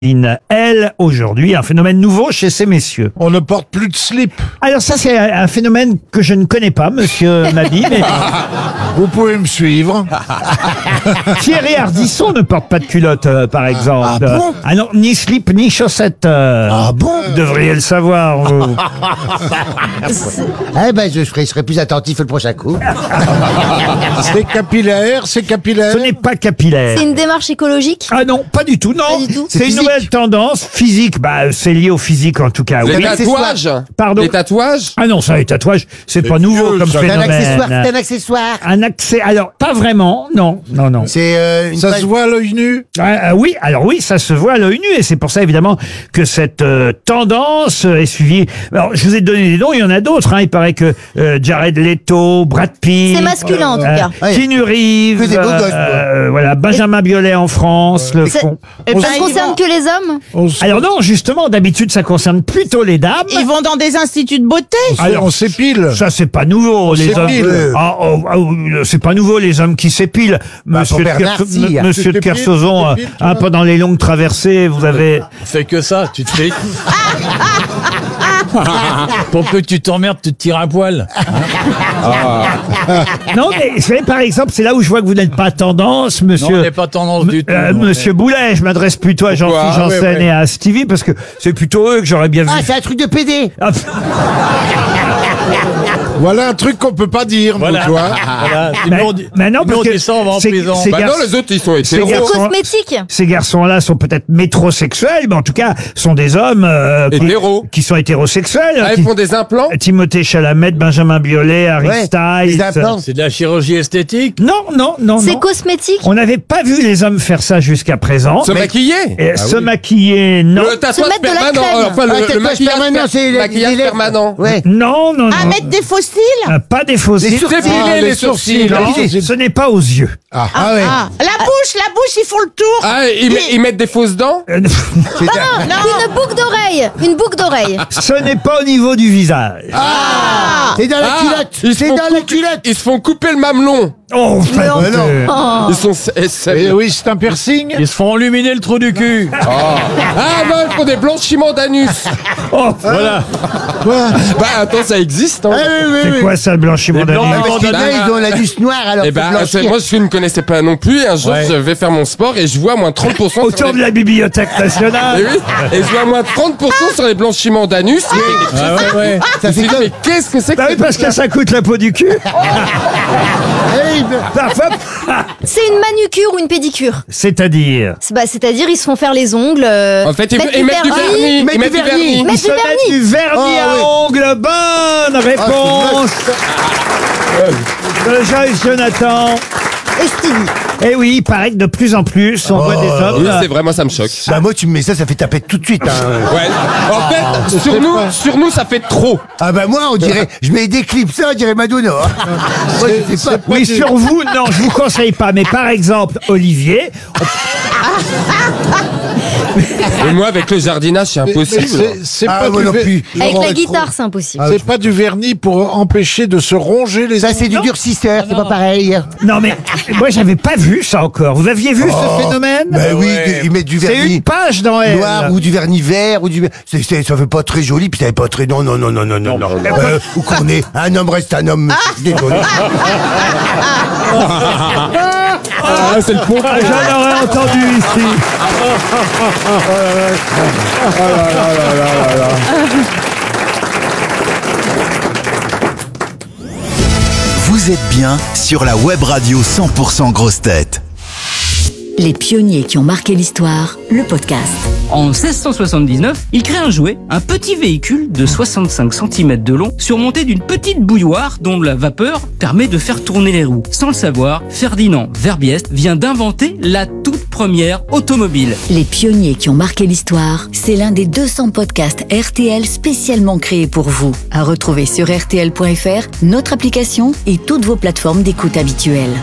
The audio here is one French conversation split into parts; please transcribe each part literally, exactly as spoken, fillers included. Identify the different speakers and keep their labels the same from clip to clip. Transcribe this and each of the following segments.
Speaker 1: Elle, aujourd'hui, un phénomène nouveau chez ces messieurs.
Speaker 2: On ne porte plus de slip.
Speaker 1: Alors ça, c'est un phénomène que je ne connais pas, monsieur Mabie, mais
Speaker 2: Vous pouvez me suivre.
Speaker 1: Thierry Ardisson ne porte pas de culotte, euh, par exemple.
Speaker 2: ah bon
Speaker 1: Ah non, ni slip, ni chaussettes. euh,
Speaker 2: Ah bon
Speaker 1: Vous devriez le savoir, vous.
Speaker 3: Eh ben, je, ferai, je serai plus attentif le prochain coup.
Speaker 2: C'est capillaire, c'est capillaire.
Speaker 1: Ce n'est pas capillaire.
Speaker 4: C'est une démarche écologique?
Speaker 1: Ah non, pas du tout, non.
Speaker 4: Pas du tout.
Speaker 1: C'est
Speaker 3: C'est
Speaker 1: une
Speaker 3: physique.
Speaker 1: nouvelle tendance physique. Bah, c'est lié au physique en tout cas.
Speaker 5: Les
Speaker 1: Oui.
Speaker 5: tatouages
Speaker 1: Pardon.
Speaker 5: Les tatouages
Speaker 1: Ah non, ça, les tatouages, c'est pas nouveau
Speaker 2: vieux,
Speaker 1: comme
Speaker 2: ça.
Speaker 3: C'est un
Speaker 1: phénomène.
Speaker 3: accessoire, c'est un accessoire.
Speaker 1: Un accès. Alors, pas vraiment. Non, non, non.
Speaker 3: C'est euh, une
Speaker 2: Ça
Speaker 3: page-
Speaker 2: se voit à l'œil nu.
Speaker 1: Ah, ah oui, alors oui, ça se voit à l'œil nu et c'est pour ça évidemment que cette euh, tendance euh, est suivie. Alors, je vous ai donné des noms, il y en a d'autres. Hein. Il paraît que euh, Jared Leto, Brad Pitt,
Speaker 4: C'est masculin, en tout
Speaker 1: euh,
Speaker 4: cas.
Speaker 3: Ouais.
Speaker 1: Keanu Reeves,
Speaker 3: Que des beaux gosses,
Speaker 1: euh, voilà, Benjamin Biolay en France, le
Speaker 4: C'est-
Speaker 1: font.
Speaker 4: Ça
Speaker 6: ben,
Speaker 4: ne
Speaker 6: ils
Speaker 4: concerne
Speaker 6: vont-
Speaker 4: que les hommes?
Speaker 2: On, s-
Speaker 1: Alors non, justement, d'habitude, ça concerne plutôt les dames.
Speaker 6: Ils vont dans des instituts de beauté.
Speaker 2: on s- on s'épile.
Speaker 1: Ça, c'est pas nouveau, les hommes.
Speaker 2: s'épile.
Speaker 1: Ah, oh, ah, oui, c'est pas nouveau, les hommes qui s'épilent. Monsieur,
Speaker 3: pour
Speaker 1: de
Speaker 3: Bernard,
Speaker 1: Kerso-
Speaker 3: si.
Speaker 1: M- Monsieur de
Speaker 2: Tu t'épiles,
Speaker 1: Kersauzon,
Speaker 2: tu
Speaker 1: euh,
Speaker 2: t'épiles, toi
Speaker 1: hein, pendant les longues traversées, vous avez.
Speaker 7: Fais que ça, tu te fais. Pour peu que tu t'emmerdes, tu te tires un poil.
Speaker 1: Non, mais vous savez, par exemple, c'est là où je vois que vous n'êtes pas tendance,
Speaker 7: Non, on
Speaker 1: monsieur.
Speaker 7: n'est pas tendance du tout.
Speaker 1: Euh,
Speaker 7: non,
Speaker 1: Monsieur Boulet, je m'adresse plutôt à
Speaker 5: Pourquoi
Speaker 1: Jean-Philippe
Speaker 5: Ah, ouais,
Speaker 1: Janssen
Speaker 5: ouais.
Speaker 1: et à Stevie, parce que c'est plutôt eux que j'aurais bien vu.
Speaker 3: Ah, c'est un truc de pédé.
Speaker 1: Ah,
Speaker 2: Voilà un truc qu'on peut pas dire,
Speaker 7: Voilà.
Speaker 2: nous, tu vois.
Speaker 7: Voilà.
Speaker 1: mais,
Speaker 7: Sinon, on dit-
Speaker 1: mais non,
Speaker 7: sinon,
Speaker 1: parce
Speaker 7: on
Speaker 1: que
Speaker 7: dit ça, on va en
Speaker 1: ces-
Speaker 7: prison.
Speaker 1: ces
Speaker 5: Bah non,
Speaker 1: garçons-
Speaker 5: les autres, ils sont
Speaker 1: ces
Speaker 5: hétéros.
Speaker 1: garçons-
Speaker 4: Cosmétique?
Speaker 1: Ces garçons-là sont peut-être métrosexuels, mais en tout cas, sont des hommes euh, qui,
Speaker 5: Hétéros.
Speaker 1: qui sont hétérosexuels.
Speaker 5: Ah,
Speaker 1: Ti-
Speaker 5: ils font des implants
Speaker 1: Timothée Chalamet, Benjamin Biolay, Harry
Speaker 3: Ouais,
Speaker 1: Styles.
Speaker 3: les implants.
Speaker 7: C'est de la chirurgie esthétique.
Speaker 1: Non, non, non,
Speaker 4: C'est
Speaker 1: non.
Speaker 4: cosmétique?
Speaker 1: On n'avait pas vu les hommes faire ça jusqu'à présent.
Speaker 5: Se
Speaker 1: Mais-
Speaker 5: maquiller
Speaker 1: Et se maquiller, non.
Speaker 5: Le tatouage
Speaker 4: mettre de la
Speaker 5: permanent,
Speaker 4: crème.
Speaker 5: euh, enfin
Speaker 3: Ah,
Speaker 5: le, le
Speaker 3: tatouage
Speaker 5: maquillage
Speaker 3: permanent,
Speaker 5: per-
Speaker 3: c'est les-
Speaker 5: maquillage
Speaker 3: les lèvres.
Speaker 5: permanent.
Speaker 3: Ouais.
Speaker 1: Non, non, non.
Speaker 6: À mettre des fossiles.
Speaker 1: Euh, pas des faux
Speaker 3: Les
Speaker 1: cils.
Speaker 3: sourcils.
Speaker 5: Dépiler
Speaker 2: Ah,
Speaker 5: les,
Speaker 2: les
Speaker 5: sourcils.
Speaker 2: sourcils.
Speaker 1: Non,
Speaker 2: c'est-
Speaker 1: ce n'est pas aux yeux.
Speaker 2: Ah,
Speaker 3: Ah ouais.
Speaker 6: Ah, la bouche, la bouche, ils font le tour.
Speaker 5: Ah, ils, met- ils mettent des fausses dents
Speaker 1: Euh,
Speaker 3: C'est un-
Speaker 4: Une boucle d'oreille! Une boucle d'oreille!
Speaker 1: Ce n'est pas au niveau du visage.
Speaker 6: Ah,
Speaker 3: C'est dans la
Speaker 5: Ah,
Speaker 3: culotte.
Speaker 5: ils se
Speaker 3: C'est
Speaker 5: font
Speaker 3: dans la
Speaker 5: couper-
Speaker 3: culotte.
Speaker 5: Ils se font couper le mamelon.
Speaker 1: Oh, enfin,
Speaker 4: Non.
Speaker 3: Ouais, non.
Speaker 1: euh,
Speaker 4: Oh.
Speaker 5: Ils sont c'est- c'est-
Speaker 2: Eh oui, c'est un piercing.
Speaker 7: Ils se font illuminer le trou du cul.
Speaker 5: Ah non, ils font des blanchiments d'anus.
Speaker 1: oh,
Speaker 7: Voilà.
Speaker 5: Bah attends, ça existe. Hein.
Speaker 3: Ah, oui, oui,
Speaker 1: c'est
Speaker 3: oui.
Speaker 1: quoi ça, le blanchiment
Speaker 7: Les
Speaker 1: d'anus?
Speaker 7: blancs-
Speaker 3: Ah, parce que là, ils ont l'anus noir, alors
Speaker 5: Eh
Speaker 3: faut
Speaker 5: ben,
Speaker 3: blanchir.
Speaker 5: moi je ne connaissais pas non plus. Un jour,
Speaker 7: Ouais.
Speaker 5: je vais faire mon sport et je vois moins trente pour cent sur
Speaker 1: Autour
Speaker 5: les...
Speaker 1: de la Bibliothèque
Speaker 5: Eh
Speaker 1: nationale.
Speaker 5: oui, et je vois moins trente pour cent sur les blanchiments d'anus.
Speaker 7: Ah ouais, ouais.
Speaker 5: Je me suis dit, mais qu'est-ce que c'est que
Speaker 1: Bah oui,
Speaker 5: cette
Speaker 1: parce que ça coûte la peau du cul.
Speaker 3: Eh, ben,
Speaker 1: Parfois,
Speaker 4: C'est une manucure ou une pédicure?
Speaker 1: c'est-à-dire.
Speaker 4: C'est- Bah, c'est-à-dire, ils se font faire les ongles. euh,
Speaker 5: En fait, ils,
Speaker 4: mettre
Speaker 5: ils mettent du vernis.
Speaker 3: Ils mettent
Speaker 5: Ils mettent
Speaker 3: du
Speaker 5: du
Speaker 3: vernis.
Speaker 5: vernis.
Speaker 4: Mettre
Speaker 1: Ils
Speaker 4: du
Speaker 1: se mettent
Speaker 4: vernis.
Speaker 1: du vernis
Speaker 3: Ah,
Speaker 1: à
Speaker 3: oui.
Speaker 1: ongles. Bonne réponse de Joyce Jonathan.
Speaker 4: Et Stevie.
Speaker 1: Eh oui, il paraît que de plus en plus, on voit des
Speaker 5: Oui,
Speaker 1: hommes.
Speaker 5: c'est vrai, moi ça me choque.
Speaker 3: Bah, moi, tu me mets ça, ça fait taper tout de suite. Hein.
Speaker 5: Ouais. En fait, sur nous, sur nous, ça fait trop.
Speaker 3: Ah bah moi, on dirait, je mets des clips, ça, on dirait Madonna. hein. Moi, je sais pas.
Speaker 1: Oui, sur vous, non, je vous conseille pas. Mais par exemple, Olivier,
Speaker 5: Et moi, avec le jardinage, c'est
Speaker 2: Mais
Speaker 5: impossible.
Speaker 2: c'est- C'est
Speaker 3: Ah,
Speaker 2: pas
Speaker 3: moi
Speaker 2: du
Speaker 3: non
Speaker 2: ver-
Speaker 3: plus.
Speaker 4: Avec
Speaker 2: Laurent,
Speaker 4: la guitare, c'est impossible.
Speaker 2: C'est pas du vernis pour empêcher de se ronger les
Speaker 3: Ça, c'est du
Speaker 2: ongles.
Speaker 3: durcisseur, c'est pas pareil.
Speaker 1: non mais moi j'avais pas vu ça encore. Vous aviez vu ce phénomène?
Speaker 3: Bah oui,
Speaker 7: ouais.
Speaker 3: ils mettent du
Speaker 1: C'est
Speaker 3: vernis
Speaker 1: une page dans elle.
Speaker 3: noir ou du vernis vert ou du. C'est, c'est- ça fait pas très joli, puis ça fait pas très. Non, non, non, non, non, non, non. Euh, ou qu'on est un homme reste un homme. Je suis désolé.
Speaker 5: Ah, c'est le pont.
Speaker 1: Ah, j'en aurais entendu ici.
Speaker 8: Vous êtes bien sur la web radio cent pour cent Grosses Têtes.
Speaker 9: Les pionniers qui ont marqué l'histoire, le podcast.
Speaker 10: En seize cent soixante-dix-neuf, il crée un jouet, un petit véhicule de soixante-cinq centimètres de long, surmonté d'une petite bouilloire dont la vapeur permet de faire tourner les roues. Sans le savoir, Ferdinand Verbiest vient d'inventer la toute première automobile.
Speaker 9: Les pionniers qui ont marqué l'histoire, c'est l'un des deux cents podcasts R T L spécialement créés pour vous. À retrouver sur R T L point F R, notre application et toutes vos plateformes d'écoute habituelles.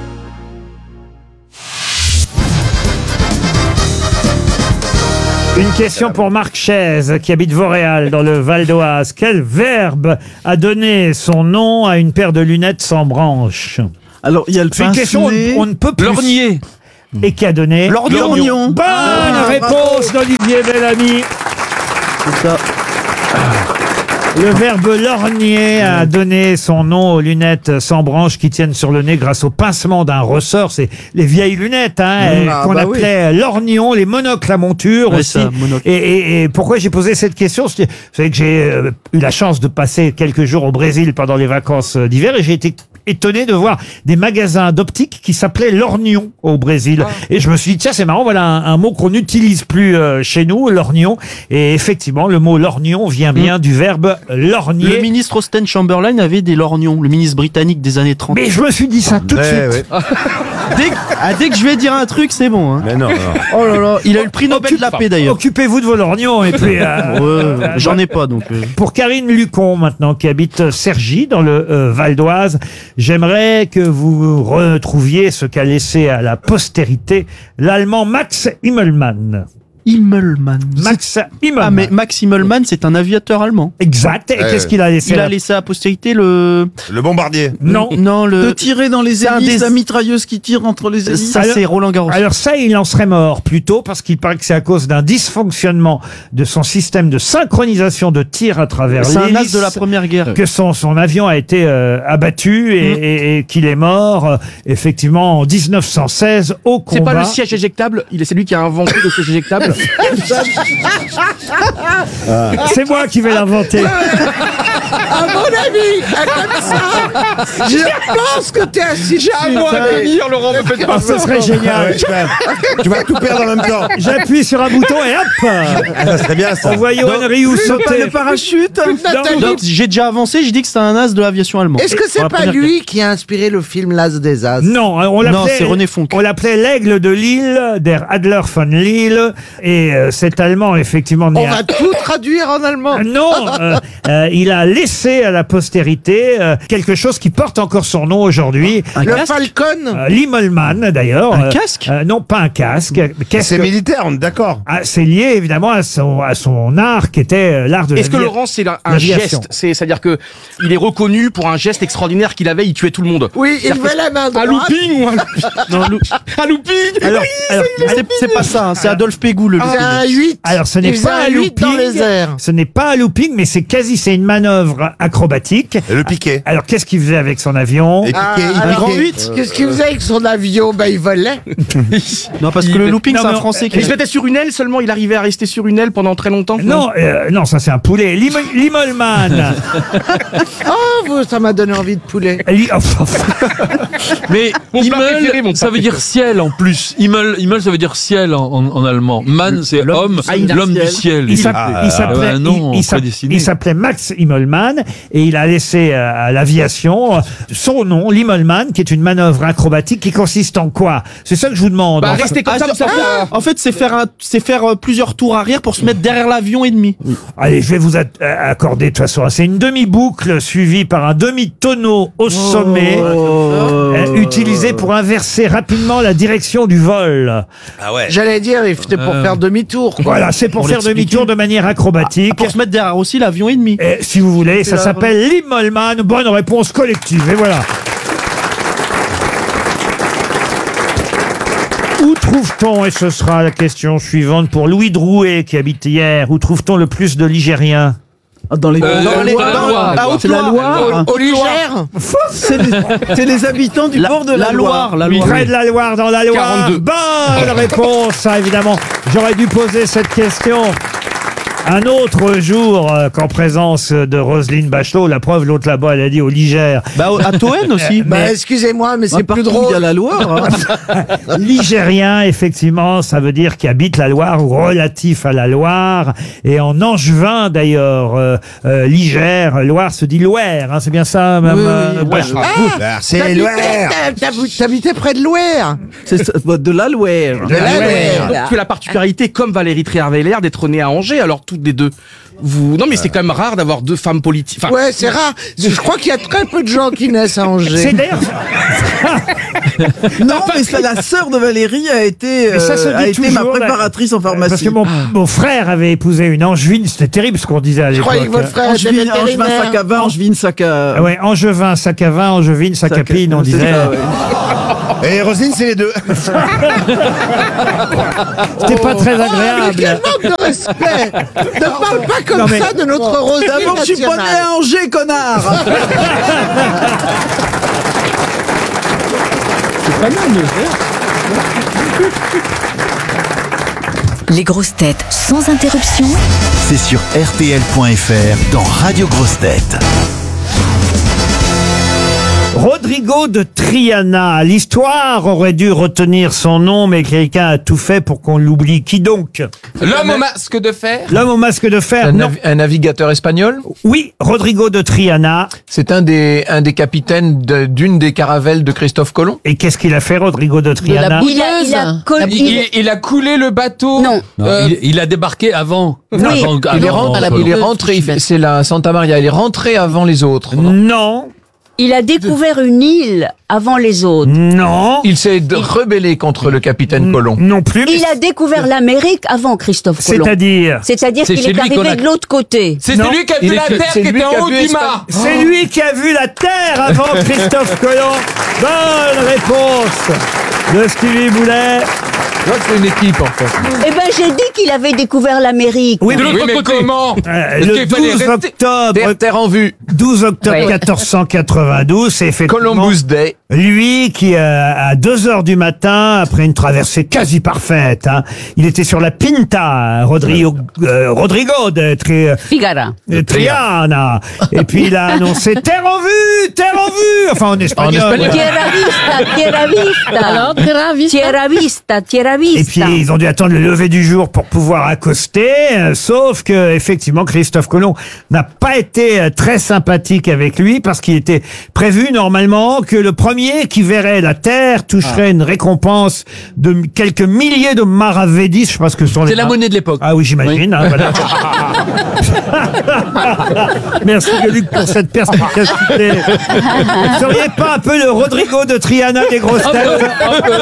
Speaker 1: Une question pour Marc Chaise, qui habite Vauréal, dans le Val d'Oise. Quel verbe a donné son nom à une paire de lunettes sans branches?
Speaker 11: Alors, il y a le
Speaker 1: C'est une question, on, on ne peut plus.
Speaker 7: Lorgnier.
Speaker 1: et qui a donné
Speaker 11: L'orgnon.
Speaker 1: Bonne
Speaker 11: Ah,
Speaker 1: réponse d'Olivier Bellamy.
Speaker 11: C'est ça.
Speaker 1: Le verbe lorgner a donné son nom aux lunettes sans branches qui tiennent sur le nez grâce au pincement d'un ressort. C'est les vieilles lunettes hein,
Speaker 11: Ah,
Speaker 1: qu'on
Speaker 11: bah oui.
Speaker 1: appelait lorgnons, les monocles à monture
Speaker 11: Ouais,
Speaker 1: aussi.
Speaker 11: ça, monocle.
Speaker 1: Et, et- et pourquoi j'ai posé cette question? C'est- Vous savez que j'ai euh, eu la chance de passer quelques jours au Brésil pendant les vacances euh, d'hiver et j'ai été étonné de voir des magasins d'optique qui s'appelaient lorgnon au Brésil. Et je me suis dit, tiens, c'est marrant, voilà un, un mot qu'on n'utilise plus euh, chez nous, lorgnon. Et effectivement, le mot lorgnon vient bien du verbe lorgner.
Speaker 11: Le ministre Austen Chamberlain avait des lorgnons, le ministre britannique des années trente.
Speaker 1: Mais je me suis dit ça tout de suite.
Speaker 11: Dès, que- ah, dès que je vais dire un truc, c'est bon. Hein.
Speaker 3: Mais non, non.
Speaker 11: Oh là là, il a eu le prix Nobel de la paix d'ailleurs.
Speaker 1: Occupez-vous de vos lorgnons et puis. euh,
Speaker 11: Ouais, j'en ai pas donc. euh.
Speaker 1: Pour Karine Lucon, maintenant, qui habite Cergy, dans le euh, Val d'Oise, j'aimerais que vous retrouviez ce qu'a laissé à la postérité l'Allemand Max Immelmann.
Speaker 11: Immelmann.
Speaker 1: Max
Speaker 11: Ah
Speaker 1: Immelmann.
Speaker 11: mais Max Immelmann, c'est un aviateur allemand.
Speaker 1: Exact. Et
Speaker 3: Ouais.
Speaker 1: qu'est-ce qu'il a laissé
Speaker 11: Il
Speaker 1: à
Speaker 11: a
Speaker 1: la-
Speaker 11: laissé à postérité le.
Speaker 3: Le bombardier.
Speaker 1: Non.
Speaker 11: Non, le.
Speaker 12: De tirer dans les
Speaker 11: C'est un
Speaker 12: hélices,
Speaker 11: des-
Speaker 12: la mitrailleuse qui tire entre les hélices.
Speaker 11: Ça,
Speaker 1: Alors-
Speaker 11: c'est Roland Garros.
Speaker 1: Alors ça, il en serait mort plutôt parce qu'il paraît que c'est à cause d'un dysfonctionnement de son système de synchronisation de tir à travers
Speaker 11: C'est un as
Speaker 1: l'hélice
Speaker 11: de la première guerre.
Speaker 1: que son, son avion a été euh, abattu et,
Speaker 11: Mm.
Speaker 1: et- et qu'il est mort euh, effectivement en dix-neuf cent seize au combat.
Speaker 5: C'est pas le siège éjectable, il est c'est lui qui a inventé le siège éjectable.
Speaker 1: C'est moi qui vais l'inventer.
Speaker 6: À mon avis, comme ça, je pense que t'es assis
Speaker 5: J'ai un mot à dire, Laurent, me faites
Speaker 1: Ah,
Speaker 5: pas
Speaker 1: ce
Speaker 5: peur.
Speaker 1: serait génial.
Speaker 3: Tu vas tout perdre en même temps.
Speaker 1: J'appuie sur un bouton et hop,
Speaker 3: Ah, ça serait bien ça.
Speaker 1: on voit Johan Rioux sauter.
Speaker 12: Le parachute.
Speaker 1: Dans-
Speaker 11: Donc j'ai déjà avancé, j'ai dit que c'est un as de l'aviation allemande.
Speaker 6: Est-ce que
Speaker 11: Pour
Speaker 6: c'est
Speaker 11: la
Speaker 6: pas
Speaker 11: première
Speaker 6: lui qui a inspiré le film L'As des As?
Speaker 1: Non, on
Speaker 11: Non,
Speaker 1: l'appelait.
Speaker 11: c'est René Fonck.
Speaker 1: On l'appelait l'aigle de Lille, der Adler von Lille, et euh, cet Allemand effectivement né
Speaker 6: On
Speaker 1: à-
Speaker 6: va tout traduire en allemand.
Speaker 1: Euh, Non, euh, euh, il a laissé à la postérité euh, quelque chose qui porte encore son nom aujourd'hui.
Speaker 11: Un
Speaker 6: Le
Speaker 11: casque
Speaker 6: Falcon.
Speaker 1: Euh, L'Immelmann d'ailleurs.
Speaker 11: Un
Speaker 1: Euh,
Speaker 11: casque
Speaker 1: euh, Non, pas un casque. Qu'est-ce
Speaker 3: C'est
Speaker 1: que-
Speaker 3: militaire, on est d'accord.
Speaker 1: Ah, c'est lié évidemment à son, à son art qui était euh, l'art de
Speaker 5: Est-ce que
Speaker 1: l'aviation.
Speaker 5: Laurent, c'est un, un
Speaker 1: l'aviation.
Speaker 5: geste c'est, C'est-à-dire que il est reconnu pour un geste extraordinaire qu'il avait, il tuait tout le monde.
Speaker 6: Oui, il met la main
Speaker 5: Un
Speaker 6: droite.
Speaker 5: looping ou un,
Speaker 11: Non, lou-
Speaker 5: un looping
Speaker 1: Alors, alors,
Speaker 11: c'est c'est pas ça, hein, c'est Adolphe Pégou le
Speaker 6: C'est un huit.
Speaker 1: alors, ce n'est
Speaker 6: Il faisait
Speaker 1: pas un
Speaker 6: un huit
Speaker 1: looping.
Speaker 6: dans les airs.
Speaker 1: Ce n'est pas un looping, mais c'est quasi, c'est une manœuvre acrobatique.
Speaker 3: Et le piquet.
Speaker 1: Alors, qu'est-ce qu'il faisait avec son avion
Speaker 3: Et
Speaker 6: Ah,
Speaker 3: piquet, il
Speaker 6: alors,
Speaker 3: piquait.
Speaker 6: huit. Qu'est-ce qu'il faisait avec son avion? Bah, il volait.
Speaker 11: Non, parce que le looping,
Speaker 1: Non,
Speaker 11: c'est un
Speaker 1: mais on-
Speaker 11: français qui.
Speaker 5: Il se mettait sur une aile seulement, il arrivait à rester sur une aile pendant très longtemps.
Speaker 1: Non, euh, non, ça c'est un poulet. L'Im- L'Immelmann.
Speaker 6: Oh, vous, ça m'a donné envie de poulet.
Speaker 1: Li- oh,
Speaker 13: Mais
Speaker 5: Mon plat
Speaker 13: Himmel,
Speaker 5: préféré, mon
Speaker 13: ça
Speaker 5: plat
Speaker 13: veut dire ciel en plus. Himmel, Himmel, ça veut dire ciel en, en, en allemand. Mann, c'est homme,
Speaker 11: Ah, il a
Speaker 13: l'homme
Speaker 11: ciel.
Speaker 13: du ciel.
Speaker 1: Il s'app-
Speaker 13: Ah,
Speaker 1: il s'appelait
Speaker 13: ouais, un nom
Speaker 1: il- il s'app-
Speaker 13: prédestiné.
Speaker 1: il s'appelait Max Immelmann et il a laissé euh, à l'aviation euh, son nom, l'Immelmann, qui est une manœuvre acrobatique qui consiste en quoi? C'est ça que je vous demande.
Speaker 5: Bah,
Speaker 1: En fait.
Speaker 5: restez comme
Speaker 11: Ah,
Speaker 5: ça,
Speaker 11: c'est-
Speaker 5: ça fait un-
Speaker 11: En fait, c'est faire un, c'est faire euh, plusieurs tours arrière pour se mettre derrière l'avion ennemi.
Speaker 1: Allez, je vais vous a- euh, accorder de toute façon. C'est une demi-boucle suivie par un demi-tonneau au sommet, euh, utilisé pour inverser rapidement la direction du vol.
Speaker 3: Ah ouais.
Speaker 6: J'allais dire, c'était pour
Speaker 13: Euh.
Speaker 6: faire demi-tour. quoi.
Speaker 1: Voilà, c'est pour
Speaker 11: Pour
Speaker 1: faire
Speaker 11: l'expliquer.
Speaker 1: demi-tour de manière acrobatique.
Speaker 11: Pour se mettre derrière aussi l'avion ennemi.
Speaker 1: Et si vous voulez, ça
Speaker 11: la-
Speaker 1: s'appelle l'Immelmann. Bonne réponse collective. Et voilà. Où trouve-t-on, et ce sera la question suivante pour Louis Drouet qui habite hier, où trouve-t-on le plus de Ligériens?
Speaker 12: Dans les.
Speaker 13: Euh,
Speaker 11: Dans les-
Speaker 13: Loire,
Speaker 11: dans-
Speaker 13: Loire,
Speaker 11: la
Speaker 12: C'est la Loire.
Speaker 6: Au Ligère.
Speaker 12: C'est les, c'est les habitants du
Speaker 11: La,
Speaker 12: bord de la,
Speaker 11: la Loire, la Loire.
Speaker 1: Près de la Loire, dans la Loire.
Speaker 5: quarante-deux.
Speaker 1: Bonne réponse, ça évidemment. J'aurais dû poser cette question un autre jour euh, qu'en présence de Roselyne Bachelot. La preuve, l'autre là-bas, elle a dit au Ligère.
Speaker 11: Bah, à Toen aussi.
Speaker 6: Bah,
Speaker 1: Mais-
Speaker 6: excusez-moi, mais c'est
Speaker 12: Ouais,
Speaker 6: plus
Speaker 12: partout où
Speaker 6: drôle.
Speaker 12: il y a la Loire. hein.
Speaker 1: Ligérien, effectivement, ça veut dire qui habite la Loire ou relatif à la Loire. Et en angevin, d'ailleurs, euh, euh, Ligère, Loire se dit Loire. Hein, c'est bien ça, même
Speaker 12: Oui, oui,
Speaker 1: euh,
Speaker 12: oui.
Speaker 1: Bachelot.
Speaker 3: Ah, c'est
Speaker 6: T'habitais-
Speaker 3: Loire.
Speaker 6: t'as- t'as- T'habitais près de Loire.
Speaker 12: C'est ça, bah, de la Loire.
Speaker 6: De la
Speaker 1: Ouais.
Speaker 6: Loire.
Speaker 5: Tu as la particularité, comme Valérie Trierweiler, d'être née à Angers, alors toutes les deux. Vous... Non, mais c'est quand même rare d'avoir deux femmes politiques. Enfin,
Speaker 6: Ouais, c'est rare. Je crois qu'il y a très peu de gens qui naissent à
Speaker 1: C'est
Speaker 6: Angers.
Speaker 1: d'ailleurs,
Speaker 12: Non, mais ça, la sœur de Valérie a été,
Speaker 1: Mais ça se
Speaker 12: euh, a
Speaker 1: dit
Speaker 12: été ma
Speaker 1: toujours, là.
Speaker 12: préparatrice en
Speaker 1: parce
Speaker 12: pharmacie.
Speaker 1: que mon, mon frère avait épousé une angevine, c'était terrible ce qu'on disait à
Speaker 6: Je
Speaker 1: l'époque.
Speaker 6: croyais que votre frère était
Speaker 12: Angevin, Angevin,
Speaker 6: vétérinaire.
Speaker 12: sac à vin, Angevin, sac à...
Speaker 1: Ah ouais, angevin, sac à vin, angevine, sac à
Speaker 12: sac à-
Speaker 1: pine, on
Speaker 12: c'est
Speaker 1: disait.
Speaker 12: ça, ouais.
Speaker 3: Et Roselyne, c'est les deux.
Speaker 1: C'était pas très agréable.
Speaker 6: Quel manque de respect. Ne parle pas comme
Speaker 1: Non, mais-
Speaker 6: ça de notre Roselyne
Speaker 12: D'abord, je suis pas né à Angers, connard.
Speaker 7: C'est pas mal de le faire.
Speaker 9: Les grosses têtes sans interruption.
Speaker 8: C'est sur R T L point F R dans Radio Grosses Têtes.
Speaker 1: Rodrigo de Triana. L'histoire aurait dû retenir son nom, mais quelqu'un a tout fait pour qu'on l'oublie. Qui donc?
Speaker 14: L'homme au masque de fer.
Speaker 1: L'homme au masque de fer,
Speaker 15: Un,
Speaker 1: non.
Speaker 15: navi- un navigateur espagnol.
Speaker 1: Oui, Rodrigo de Triana.
Speaker 15: C'est un des, un des capitaines de- d'une des caravelles de Christophe Colomb.
Speaker 1: Et qu'est-ce qu'il a fait, Rodrigo de Triana?
Speaker 4: Il a, il a col-
Speaker 14: Il,
Speaker 4: il-
Speaker 14: il- il a coulé le bateau.
Speaker 4: Non.
Speaker 13: Non,
Speaker 14: Euh,
Speaker 13: il, il a débarqué avant.
Speaker 4: Oui.
Speaker 13: Avant-
Speaker 15: Il est,
Speaker 13: avant-
Speaker 15: rentré,
Speaker 13: avant-
Speaker 15: il est rentré, il fait- c'est la Santa Maria, il est rentré avant les autres.
Speaker 1: Non,
Speaker 16: Il a découvert une île avant les autres.
Speaker 1: non,
Speaker 15: Il s'est d- rebellé contre le capitaine Colomb.
Speaker 1: non plus. mais
Speaker 16: Il a découvert l'Amérique avant Christophe Colomb.
Speaker 1: C'est-à-dire
Speaker 16: C'est-à-dire
Speaker 13: C'est
Speaker 16: qu'il
Speaker 13: chez
Speaker 16: est
Speaker 13: lui qu'on
Speaker 16: arrivé
Speaker 13: a-
Speaker 16: de l'autre côté.
Speaker 14: C'est
Speaker 1: Non.
Speaker 14: celui qui a
Speaker 15: Il
Speaker 14: vu
Speaker 15: est-
Speaker 14: la terre
Speaker 15: c'est
Speaker 14: qui
Speaker 15: lui
Speaker 14: était
Speaker 15: qui a
Speaker 14: en haut
Speaker 15: vu
Speaker 14: du
Speaker 15: Espa-
Speaker 14: mât.
Speaker 1: C'est lui qui a vu la Terre avant Christophe Colomb. Bonne réponse de Stevie Boulet.
Speaker 15: Je crois que c'est une équipe, en fait.
Speaker 16: Eh ben, j'ai dit qu'il avait découvert l'Amérique.
Speaker 1: Oui,
Speaker 14: De
Speaker 1: mais-
Speaker 14: l'autre
Speaker 13: mais
Speaker 14: côté.
Speaker 13: comment
Speaker 1: Euh,
Speaker 14: Parce
Speaker 1: le
Speaker 14: qu'il fallait
Speaker 1: douze
Speaker 14: rester-
Speaker 1: octobre,
Speaker 15: Terre, terre en vue.
Speaker 1: douze octobre
Speaker 16: Ouais.
Speaker 1: quatorze cent quatre-vingt-douze, c'est effectivement
Speaker 15: Columbus Day.
Speaker 1: lui qui, euh, à deux heures du matin, après une traversée quasi parfaite, hein, il était sur la Pinta, Rodrigo, euh, Rodrigo de Tri-
Speaker 16: Figara.
Speaker 1: de Triana. Et puis il a annoncé terre en vue, terre en vue. Enfin, en espagnol.
Speaker 15: espagnol.
Speaker 16: Tierra vista, tierra vista.
Speaker 4: Alors, Tierra Vista.
Speaker 16: Tierra vista, tierra
Speaker 1: Et
Speaker 16: vista.
Speaker 1: puis ils ont dû attendre le lever du jour pour pouvoir accoster, euh, sauf que effectivement Christophe Colomb n'a pas été euh, très sympathique avec lui parce qu'il était prévu normalement que le premier qui verrait la terre toucherait une récompense de m- quelques milliers de maravédis. Je sais pas ce que sont les
Speaker 13: C'est la
Speaker 1: mar-
Speaker 13: monnaie de l'époque.
Speaker 1: Ah oui, j'imagine. hein, voilà. Merci Luc pour cette perspicacité. Vous seriez pas un peu le Rodrigo de Triana des grosses têtes?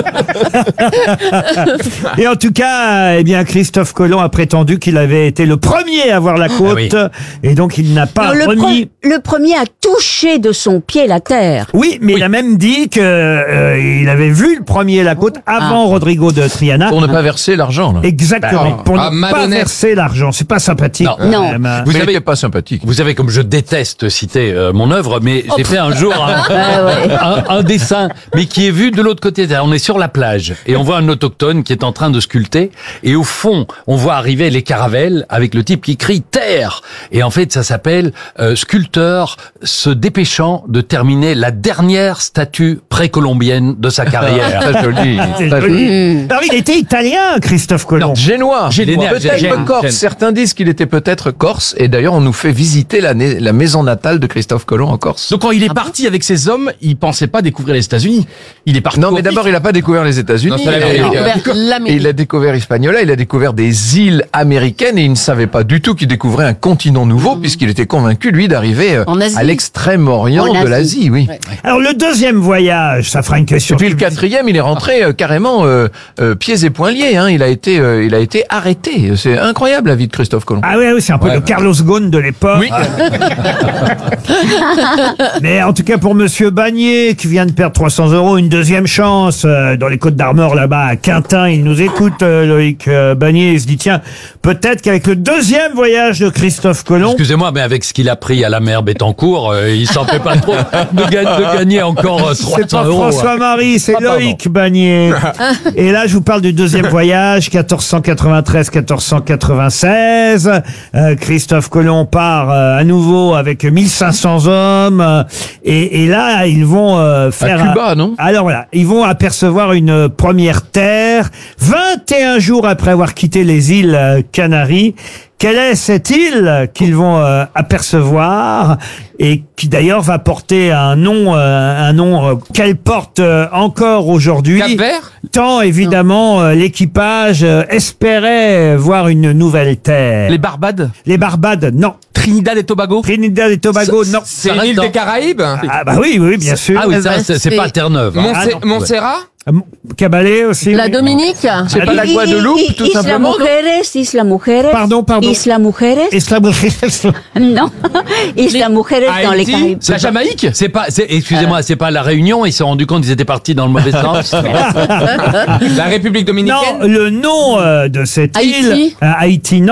Speaker 1: Et en tout cas, eh bien, Christophe Colomb a prétendu qu'il avait été le premier à voir la côte, et donc il n'a pas
Speaker 16: Non, le,
Speaker 1: remis.
Speaker 16: pre- le premier a touché de son pied la terre.
Speaker 1: Oui, mais il a même dit que euh, il avait vu le premier la côte avant
Speaker 16: Ah.
Speaker 1: Rodrigo de Triana.
Speaker 15: Pour ne pas verser l'argent, là.
Speaker 1: Exactement,
Speaker 14: Bah,
Speaker 1: pour
Speaker 14: ah,
Speaker 1: ne pas
Speaker 14: malhonnête.
Speaker 1: verser l'argent. C'est pas sympathique.
Speaker 13: Non.
Speaker 1: quand
Speaker 16: Non.
Speaker 1: même, hein.
Speaker 13: Vous
Speaker 15: Mais il
Speaker 13: savez-
Speaker 15: n'était pas sympathique.
Speaker 13: Vous savez, comme je déteste citer euh, mon œuvre, mais j'ai fait un jour un,
Speaker 16: Ah ouais.
Speaker 13: un- un dessin, mais qui est vu de l'autre côté. On est sur la plage et on voit un autochtone qui est en train de sculpter. Et au fond, on voit arriver les caravelles avec le type qui crie terre. Et en fait, ça s'appelle euh, sculpteur se dépêchant de terminer la dernière statue précolombienne de sa carrière.
Speaker 15: Très joli.
Speaker 1: C'est
Speaker 15: Très
Speaker 1: joli.
Speaker 15: joli.
Speaker 1: Alors il était italien, Christophe Colomb.
Speaker 15: Génois.
Speaker 13: Génois.
Speaker 15: Peut-être
Speaker 13: Gênes.
Speaker 15: corse.
Speaker 13: Gênes.
Speaker 15: Certains disent qu'il était peut-être corse. Et d'ailleurs, on nous fait visiter la, na- la maison natale de Christophe Colomb en Corse.
Speaker 5: Donc quand il est parti avec ses hommes, il pensait pas découvrir les États-Unis. Il est parti.
Speaker 15: Non,
Speaker 5: au
Speaker 15: mais d'abord,
Speaker 5: pif.
Speaker 15: il n'a pas découvert les États-Unis.
Speaker 14: Non, c'est
Speaker 15: Et-
Speaker 14: l'Amérique.
Speaker 15: et-
Speaker 14: L'Amérique.
Speaker 15: Et il a découvert Hispaniola, il a découvert des îles américaines et il ne savait pas du tout qu'il découvrait un continent nouveau puisqu'il était convaincu, lui, d'arriver euh,
Speaker 4: En Asie.
Speaker 15: à l'extrême-orient
Speaker 16: En
Speaker 15: de
Speaker 16: Asie.
Speaker 15: l'Asie, oui.
Speaker 1: Alors le deuxième voyage, ça fera une
Speaker 15: Et
Speaker 1: question.
Speaker 15: puis le quatrième, il est rentré euh, carrément euh, euh, pieds et poings liés. Hein. Il a été, euh, il a été arrêté. C'est incroyable la vie de Christophe Colomb.
Speaker 1: Ah oui, oui, c'est un peu
Speaker 15: Ouais,
Speaker 1: le
Speaker 15: ouais.
Speaker 1: Carlos Ghosn de l'époque.
Speaker 15: Oui.
Speaker 1: Mais en tout cas pour Monsieur Bagné qui vient de perdre trois cents euros, une deuxième chance euh, dans les Côtes d'Armor là-bas à Quintin. Il nous écoute, euh, Loïc euh, Bagné. Il se dit tiens, peut-être qu'avec le deuxième voyage de Christophe Colomb.
Speaker 13: Excusez-moi, mais avec ce qu'il a pris à la mer Bettencourt, euh, il s'en fait pas trop de, ga- de gagner encore euh,
Speaker 1: C'est
Speaker 13: trois
Speaker 1: pas
Speaker 13: cents euros.
Speaker 1: François-Marie, c'est
Speaker 13: Ah, pardon.
Speaker 1: Loïc Bagné. Et là, je vous parle du deuxième voyage, quatorze cent quatre-vingt-treize quatorze cent quatre-vingt-seize. Euh, Christophe Colomb part euh, à nouveau avec mille cinq cents hommes. euh, et, et là, ils vont euh, faire...
Speaker 15: Cuba, non
Speaker 1: Alors voilà, ils vont apercevoir une première terre vingt et un jours après avoir quitté les îles euh, Canaries. Quelle est cette île qu'ils vont euh, apercevoir et qui d'ailleurs va porter un nom, euh, un nom euh, qu'elle porte euh, encore aujourd'hui.
Speaker 14: Cap-Vert ?
Speaker 1: Tant évidemment euh, l'équipage euh, espérait voir une nouvelle terre.
Speaker 5: Les Barbades.
Speaker 1: Les Barbades, non.
Speaker 5: Trinidad et Tobago.
Speaker 1: Trinidad et Tobago, non.
Speaker 14: C'est une île des Caraïbes ?
Speaker 1: Ah bah oui, oui, bien sûr.
Speaker 13: Ah oui, ça, c'est c'est pas Terre-Neuve. hein.
Speaker 14: Montse-
Speaker 1: Ah non.
Speaker 14: Montserrat ?
Speaker 1: Cabalé aussi.
Speaker 17: La
Speaker 1: oui.
Speaker 17: Dominique.
Speaker 15: C'est pas la
Speaker 16: I-
Speaker 15: Guadeloupe,
Speaker 16: i-
Speaker 15: tout
Speaker 16: Isla
Speaker 15: simplement.
Speaker 16: Mujeres, Isla Mujeres.
Speaker 1: Pardon, pardon.
Speaker 16: Isla Mujeres.
Speaker 1: Isla Mujeres.
Speaker 16: Non. Isla Mujeres dans les
Speaker 14: Haïti.
Speaker 16: Caraïbes.
Speaker 13: C'est
Speaker 14: La
Speaker 13: pas-
Speaker 14: Jamaïque.
Speaker 13: C'est pas, c'est, excusez-moi, c'est pas la Réunion, ils se sont rendus compte qu'ils étaient partis dans le mauvais sens.
Speaker 14: La République
Speaker 1: Non,
Speaker 14: dominicaine.
Speaker 1: le nom euh, de cette
Speaker 17: Haïti.
Speaker 1: île, euh, Haïti, non.